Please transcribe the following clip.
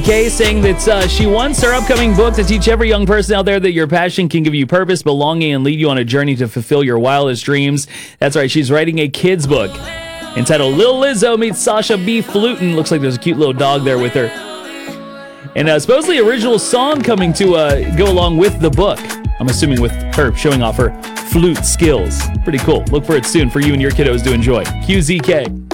Kay saying that she wants her upcoming book to teach every young person out there that your passion can give you purpose, belonging, and lead you on a journey to fulfill your wildest dreams. That's right, she's writing a kid's book entitled Lil Lizzo Meets Sasha B. Flutin'. Looks like there's a cute little dog there with her. And supposedly original song coming to go along with the book. I'm assuming with her showing off her flute skills. Pretty cool. Look for it soon for you and your kiddos to enjoy. QZK.